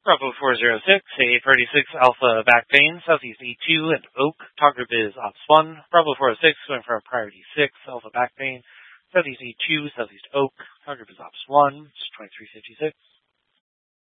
Bravo 406, A36 Alpha back pain, Southeast E2 and Oak, target is Ops 1. Bravo 406, going for a priority 6, Alpha back pain, Southeast E2, Southeast Oak, target is Ops 1, 2356.